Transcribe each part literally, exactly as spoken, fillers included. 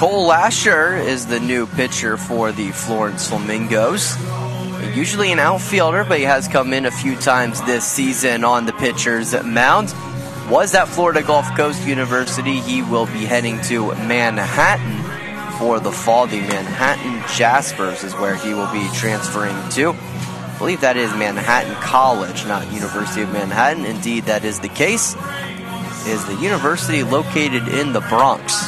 Cole Lasher is the new pitcher for the Florence Flamingos. Usually an outfielder, but he has come in a few times this season on the pitcher's mound. Was at Florida Gulf Coast University. He will be heading to Manhattan for the fall. The Manhattan Jaspers is where he will be transferring to. I believe that is Manhattan College, not University of Manhattan. Indeed, that is the case. Is the university located in the Bronx?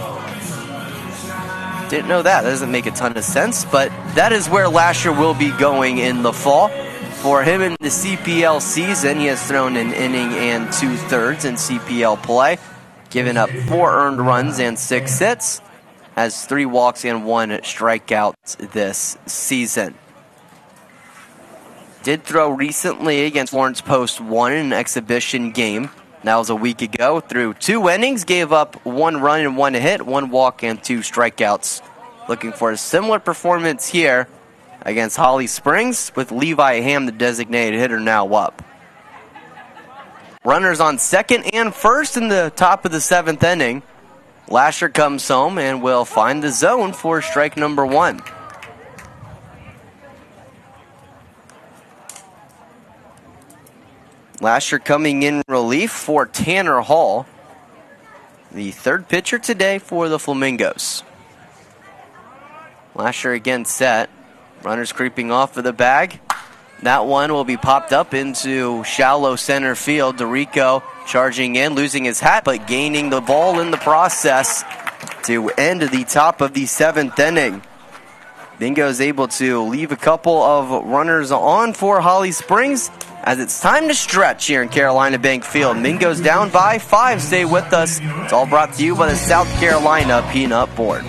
Didn't know that. That doesn't make a ton of sense, but that is where Lasher will be going in the fall. For him in the C P L season, he has thrown an inning and two-thirds in C P L play, given up four earned runs and six hits, has three walks and one strikeout this season. Did throw recently against Florence Post one in an exhibition game. That was a week ago. Threw two innings, gave up one run and one hit, one walk and two strikeouts. Looking for a similar performance here against Holly Springs, with Levi Ham, the designated hitter, now up. Runners on second and first in the top of the seventh inning. Lasher comes home and will find the zone for strike number one. Lasher coming in relief for Tanner Hall, the third pitcher today for the Flamingos. Lasher again set. Runners creeping off of the bag. That one will be popped up into shallow center field. DeRico charging in, losing his hat, but gaining the ball in the process to end the top of the seventh inning. Bingo is able to leave a couple of runners on for Holly Springs as it's time to stretch here in Carolina Bank Field. Mingo's down by five. Stay with us. It's all brought to you by the South Carolina Peanut Board.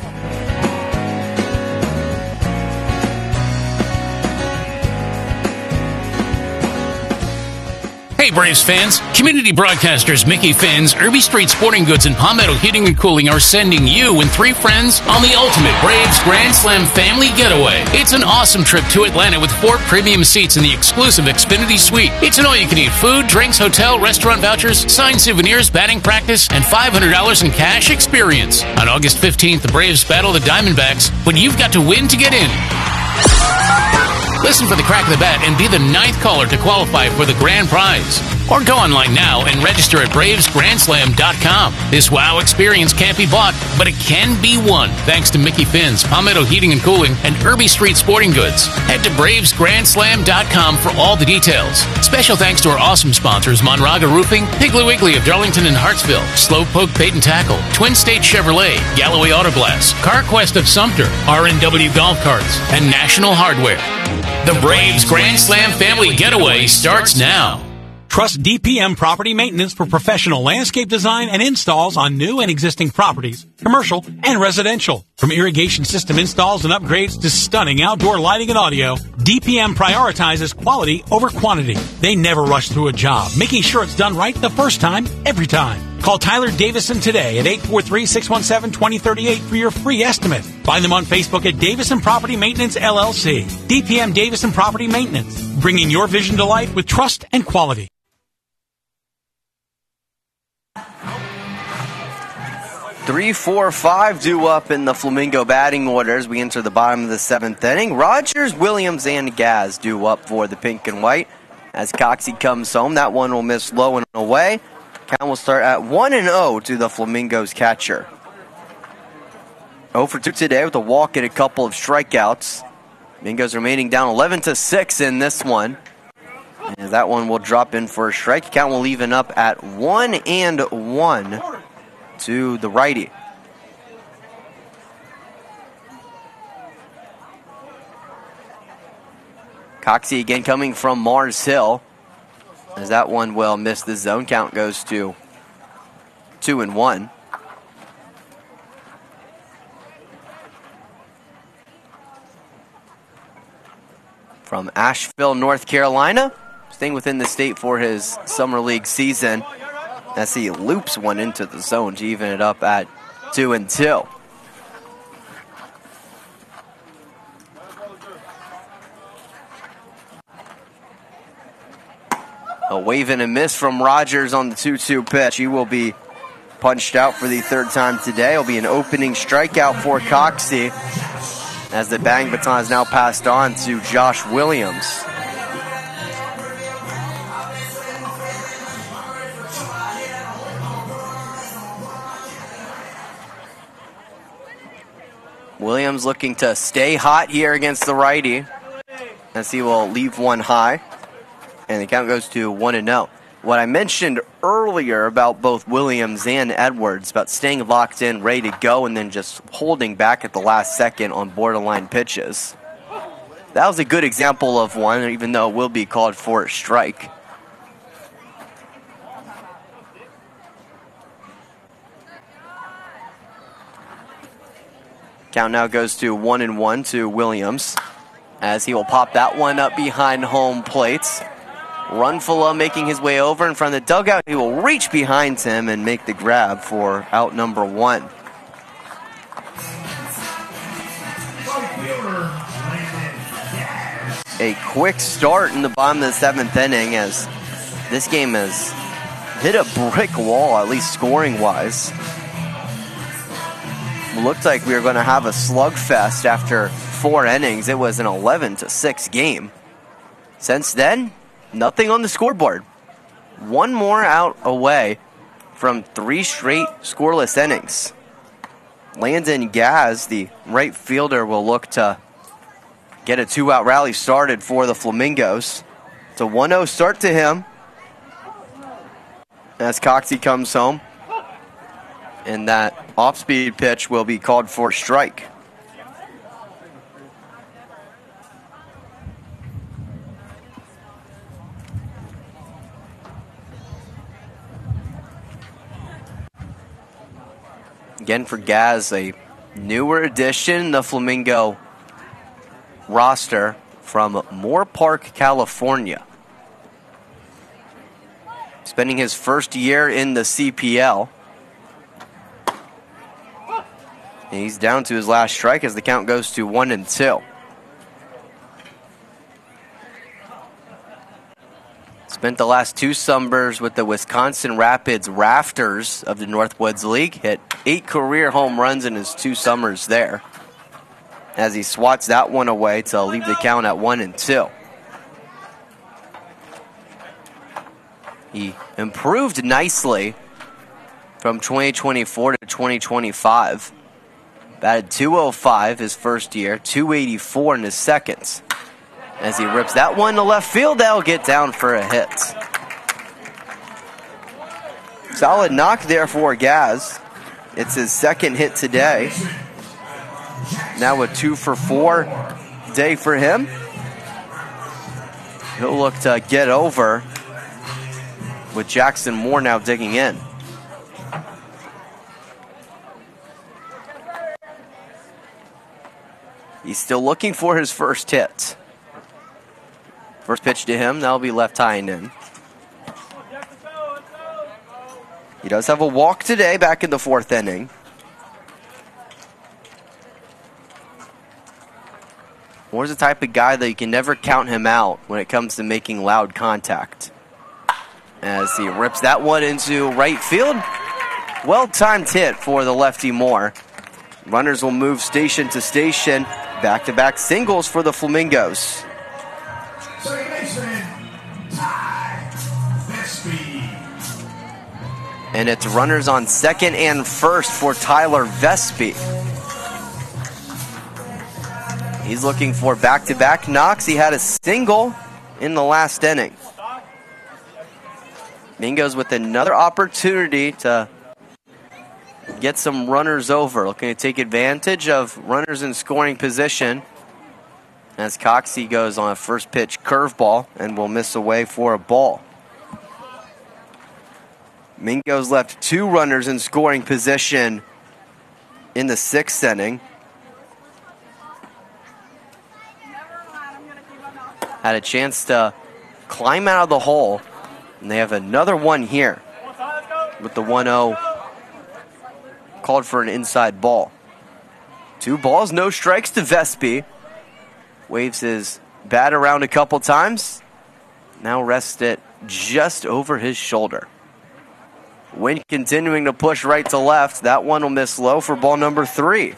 Hey Braves fans, community broadcasters Mickey Finn's, Irby Street Sporting Goods, and Palmetto Heating and Cooling are sending you and three friends on the ultimate Braves Grand Slam family getaway. It's an awesome trip to Atlanta with four premium seats in the exclusive Xfinity Suite. It's an all-you-can-eat food, drinks, hotel, restaurant vouchers, signed souvenirs, batting practice, and five hundred dollars in cash experience. On August fifteenth, the Braves battle the Diamondbacks, but you've got to win to get in. Listen for the crack of the bat and be the ninth caller to qualify for the grand prize. Or go online now and register at Braves Grand Slam dot com. This wow experience can't be bought, but it can be won thanks to Mickey Finn's, Palmetto Heating and Cooling, and Irby Street Sporting Goods. Head to Braves Grand Slam dot com for all the details. Special thanks to our awesome sponsors, Monraga Roofing, Piggly Wiggly of Darlington and Hartsville, Slowpoke Bait and Tackle, Twin State Chevrolet, Galloway Auto Glass, CarQuest of Sumter, R and W Golf Carts, and National Hardware. The Braves Grand Slam Family Getaway starts now. Trust D P M Property Maintenance for professional landscape design and installs on new and existing properties, commercial and residential. From irrigation system installs and upgrades to stunning outdoor lighting and audio, D P M prioritizes quality over quantity. They never rush through a job, making sure it's done right the first time, every time. Call Tyler Davison today at eight four three, six one seven, two zero three eight for your free estimate. Find them on Facebook at Davison Property Maintenance, L L C. D P M Davison Property Maintenance, bringing your vision to life with trust and quality. Three, four, five due up in the Flamingo batting order as we enter the bottom of the seventh inning. Rogers, Williams, and Gaz due up for the pink and white. As Coxie comes home, that one will miss low and away. Count will start at one and oh to the Flamingos catcher. oh for two today with a walk and a couple of strikeouts. Flamingos remaining down eleven to six in this one. And that one will drop in for a strike. Count will even up at one and one. To the righty. Coxie again coming from Mars Hill. As that one will miss the zone. Count goes to two and one. From Asheville, North Carolina, staying within the state for his summer league season. As he loops one into the zone to even it up at two and two. A wave and a miss from Rogers on the two two pitch. He will be punched out for the third time today. It'll be an opening strikeout for Coxie, as the batting baton is now passed on to Josh Williams. Williams looking to stay hot here against the righty, as he will leave one high, and the count goes to one and oh. What I mentioned earlier about both Williams and Edwards, about staying locked in, ready to go, and then just holding back at the last second on borderline pitches. That was a good example of one, even though it will be called for a strike. Count now goes to one and one to Williams, as he will pop that one up behind home plate. Runfula making his way over in front of the dugout. He will reach behind him and make the grab for out number one. A quick start in the bottom of the seventh inning, as this game has hit a brick wall, at least scoring-wise. Looked like we were going to have a slugfest after four innings. It was an eleven to six game. Since then, nothing on the scoreboard. One more out away from three straight scoreless innings. Landon Gaz, the right fielder, will look to get a two-out rally started for the Flamingos. It's a one oh start to him as Coxie comes home. And that off-speed pitch will be called for strike. Again for Gaz, a newer addition, the Flamingo roster from Moore Park, California. Spending his first year in the C P L. And he's down to his last strike as the count goes to one and two. Spent the last two summers with the Wisconsin Rapids Rafters of the Northwoods League. Hit eight career home runs in his two summers there, as he swats that one away to leave the count at one and two. He improved nicely from twenty twenty-four to twenty twenty-five. Batted two oh five his first year, two eighty-four in his second. As he rips that one to left field, that'll get down for a hit. Solid knock there for Gaz. It's his second hit today. Now a two for four day for him. He'll look to get over with Jackson Moore now digging in. He's still looking for his first hit. First pitch to him, that'll be left high and in. He does have a walk today back in the fourth inning. Moore's the type of guy that you can never count him out when it comes to making loud contact. As he rips that one into right field. Well-timed hit for the lefty Moore. Runners will move station to station. Back-to-back singles for the Flamingos. And it's runners on second and first for Tyler Vespi. He's looking for back-to-back knocks. He had a single in the last inning. Mingos with another opportunity to get some runners over. Looking to take advantage of runners in scoring position, as Coxie goes on a first pitch curveball and will miss away for a ball. Mingos left two runners in scoring position in the sixth inning. Had a chance to climb out of the hole, and they have another one here with the one oh called for an inside ball. Two balls, no strikes to Vespi. Waves his bat around a couple times. Now rests it just over his shoulder. Wind continuing to push right to left. That one will miss low for ball number three.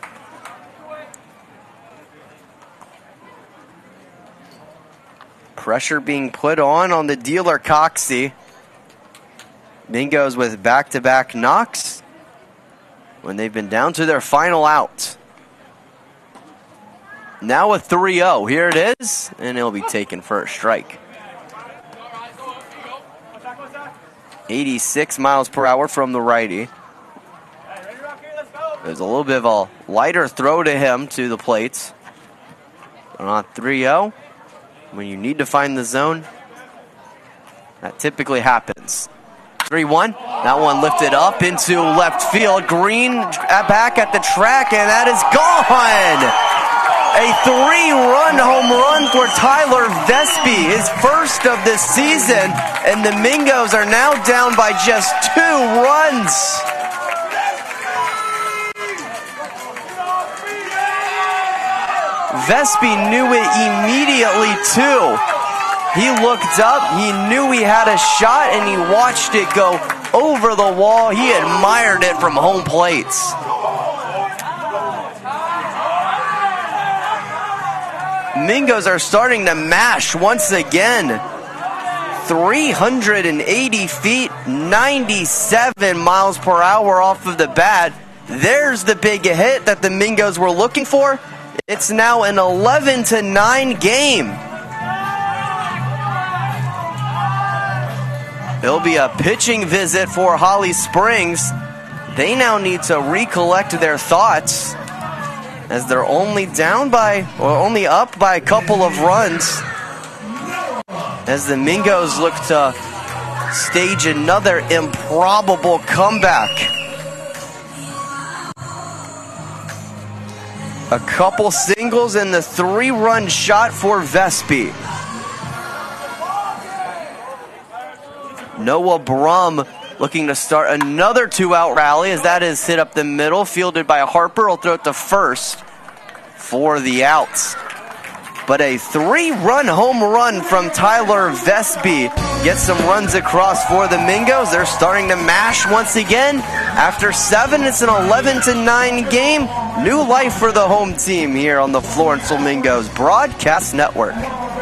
Pressure being put on on the dealer, Coxie. Mingos with back-to-back knocks when they've been down to their final out. Now a three oh. Here it is, and it'll be taken for a strike. eighty-six miles per hour from the righty. There's a little bit of a lighter throw to him to the plates. But on three oh, when you need to find the zone, that typically happens. three one. That one lifted up into left field. Green back at the track, and that is gone. A three-run home run for Tyler Vespi, his first of the season, and the Mingos are now down by just two runs. Vespi knew it immediately, too. He looked up, he knew he had a shot, and he watched it go over the wall. He admired it from home plates. Mingos are starting to mash once again. three hundred eighty feet, ninety-seven miles per hour off of the bat. There's the big hit that the Mingos were looking for. It's now an eleven to nine game. It'll be a pitching visit for Holly Springs. They now need to recollect their thoughts, as they're only down by, or only up by a couple of runs, as the Mingos look to stage another improbable comeback. A couple singles and the three-run shot for Vespi. Noah Brum looking to start another two-out rally, as that is hit up the middle, fielded by Harper. Will throw it to first for the outs. But a three-run home run from Tyler Vespi gets some runs across for the Mingos. They're starting to mash once again. After seven, it's an eleven to nine game. New life for the home team here on the Florence Flamingos Broadcast Network.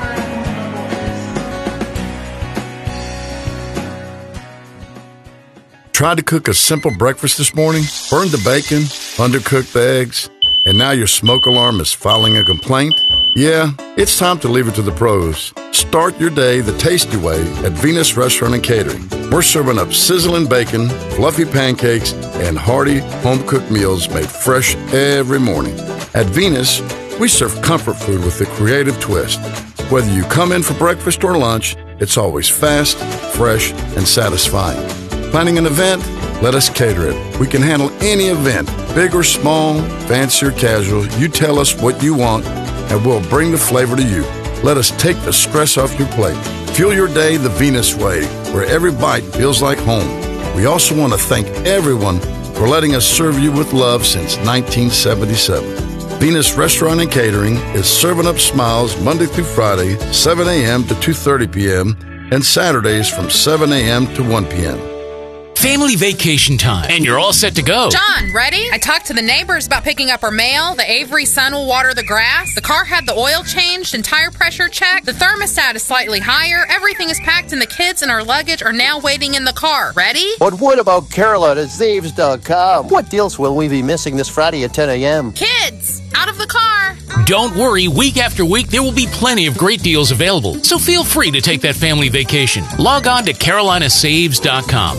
Tried to cook a simple breakfast this morning, burned the bacon, undercooked the eggs, and now your smoke alarm is filing a complaint? Yeah, it's time to leave it to the pros. Start your day the tasty way at Venus Restaurant and Catering. We're serving up sizzling bacon, fluffy pancakes, and hearty home-cooked meals made fresh every morning. At Venus, we serve comfort food with a creative twist. Whether you come in for breakfast or lunch, it's always fast, fresh, and satisfying. Planning an event? Let us cater it. We can handle any event, big or small, fancy or casual. You tell us what you want, and we'll bring the flavor to you. Let us take the stress off your plate. Fuel your day the Venus way, where every bite feels like home. We also want to thank everyone for letting us serve you with love since nineteen seventy-seven. Venus Restaurant and Catering is serving up smiles Monday through Friday, seven a.m. to two thirty p.m., and Saturdays from seven a.m. to one p.m. Family vacation time, and you're all set to go. John, ready? I talked to the neighbors about picking up our mail. The Avery son will water the grass. The car had the oil changed and tire pressure checked. The thermostat is slightly higher. Everything is packed, and the kids and our luggage are now waiting in the car. Ready? But what about Carolina at Zaves dot com? What deals will we be missing this Friday at ten a.m.? Kids, out of the car. Don't worry, week after week, there will be plenty of great deals available. So feel free to take that family vacation. Log on to Carolina Saves dot com.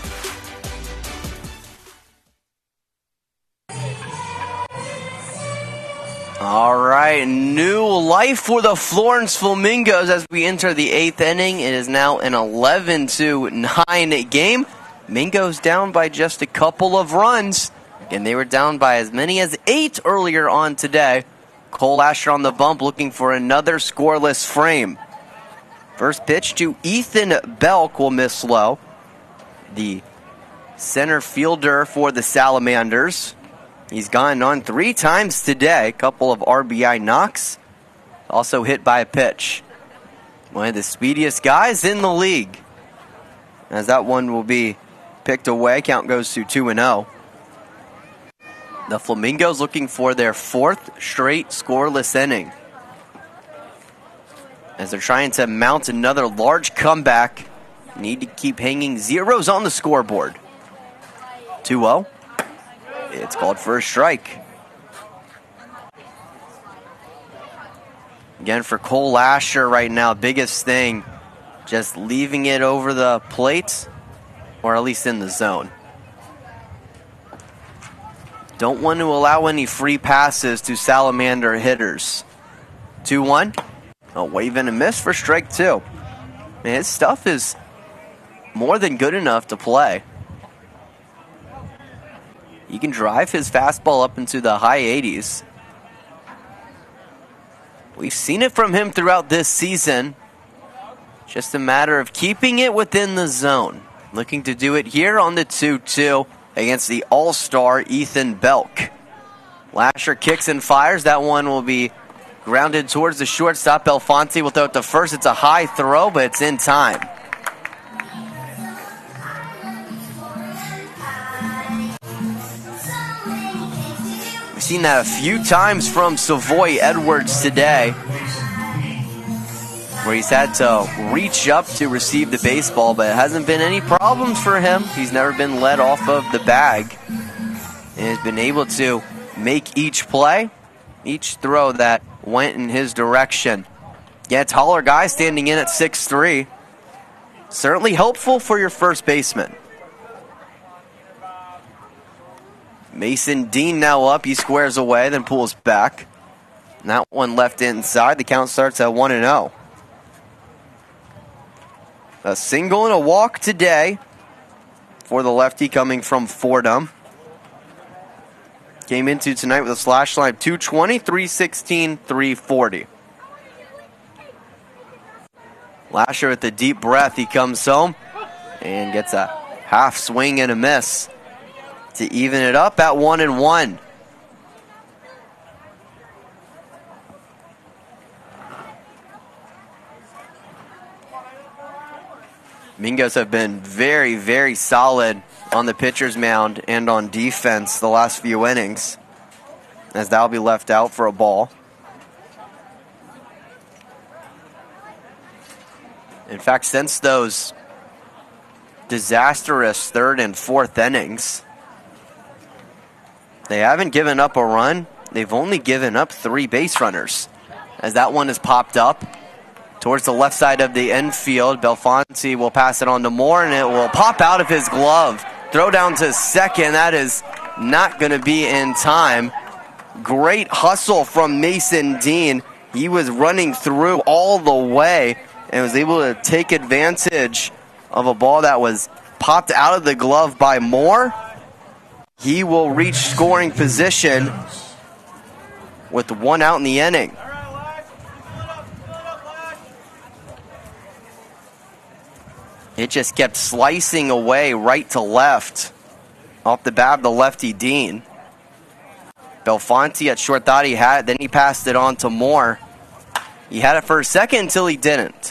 All right, new life for the Florence Flamingos as we enter the eighth inning. It is now an eleven to nine game. Mingos down by just a couple of runs, and they were down by as many as eight earlier on today. Cole Asher on the bump looking for another scoreless frame. First pitch to Ethan Belk will miss low. The center fielder for the Salamanders. He's gone on three times today. A couple of R B I knocks. Also hit by a pitch. One of the speediest guys in the league. As that one will be picked away. Count goes to two and oh. The Flamingos looking for their fourth straight scoreless inning, as they're trying to mount another large comeback. Need to keep hanging zeros on the scoreboard. two oh. It's called for a strike. Again, for Cole Lasher right now, biggest thing, just leaving it over the plate, or at least in the zone. Don't want to allow any free passes to Salamander hitters. two one. A wave and a miss for strike two. Man, his stuff is more than good enough to play. He can drive his fastball up into the high eighties. We've seen it from him throughout this season. Just a matter of keeping it within the zone. Looking to do it here on the two two against the all-star Ethan Belk. Lasher kicks and fires. That one will be grounded towards the shortstop. Belfonte will throw it to first. It's a high throw, but it's in time. We've seen that a few times from Savoy Edwards today, where he's had to reach up to receive the baseball, but it hasn't been any problems for him. He's never been let off of the bag and has been able to make each play, each throw that went in his direction. Yeah, taller guy standing in at six three. Certainly helpful for your first baseman. Mason Dean now up. He squares away, then pulls back. And that one left inside. The count starts at one and oh. A single and a walk today for the lefty coming from Fordham. Came into tonight with a slash line of two twenty, three sixteen, three forty. Lasher with a deep breath. He comes home and gets a half swing and a miss to even it up at one and one. Mingos have been very, very solid on the pitcher's mound and on defense the last few innings, as that'll be left out for a ball. In fact, since those disastrous third and fourth innings, they haven't given up a run. They've only given up three base runners, as that one has popped up towards the left side of the infield. Belfonte will pass it on to Moore, and it will pop out of his glove. Throw down to second. That is not going to be in time. Great hustle from Mason Dean. He was running through all the way and was able to take advantage of a ball that was popped out of the glove by Moore. He will reach scoring position with one out in the inning. It just kept slicing away right to left off the bat of the lefty Dean. Belfonte at short thought he had it, then he passed it on to Moore. He had it for a second until he didn't.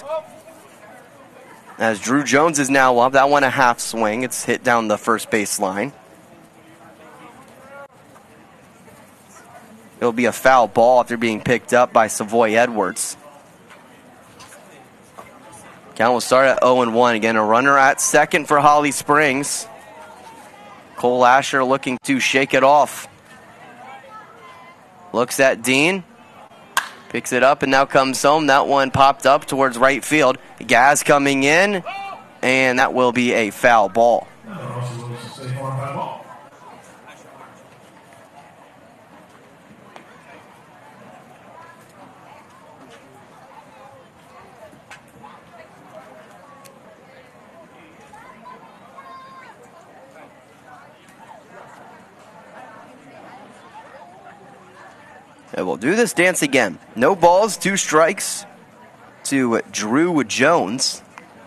As Drew Jones is now up, that one a half swing. It's hit down the first base line. It'll be a foul ball after being picked up by Savoy Edwards. Count will start at oh and one. Again, a runner at second for Holly Springs. Cole Lasher looking to shake it off. Looks at Dean. Picks it up and now comes home. That one popped up towards right field. Gaz coming in, and that will be a foul ball. And we'll do this dance again. No balls, two strikes to Drew Jones.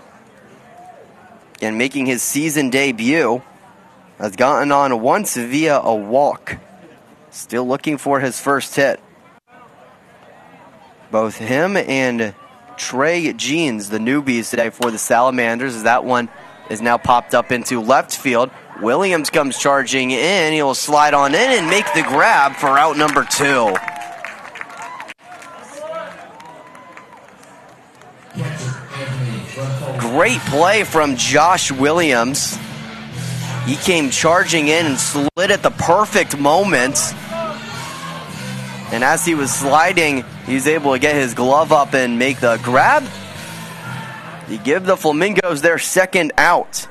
And making his season debut. Has gotten on once via a walk. Still looking for his first hit. Both him and Trey Jeans, the newbies today for the Salamanders, as that one is now popped up into left field. Williams comes charging in. He'll slide on in and make the grab for out number two. Great play from Josh Williams. He came charging in and slid at the perfect moment. And as he was sliding, he was able to get his glove up and make the grab. You give the Flamingos their second out.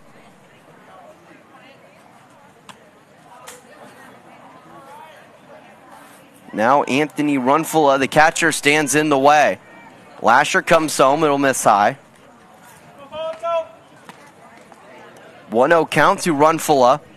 Now Anthony Runfula, the catcher, stands in the way. Lasher comes home. It'll miss high. one oh count to Runfula.